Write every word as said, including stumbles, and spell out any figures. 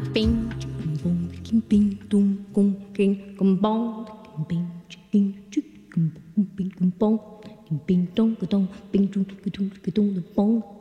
Bing, chicken, boom, chicken, bing, doom, gong, king, gum, bong, chicken, bing, chicken, chicken, boom, bing, gum, bong, bing, dong, ga, dong, bing, doom, ga, doom, ga, dong, the bong.